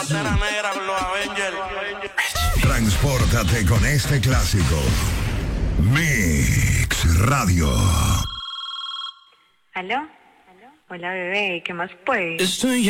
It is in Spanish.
Pantera Negra con los Avengers. Transpórtate con este clásico. Mix Radio. ¿Aló? Hola, bebé, ¿qué más pues? Estoy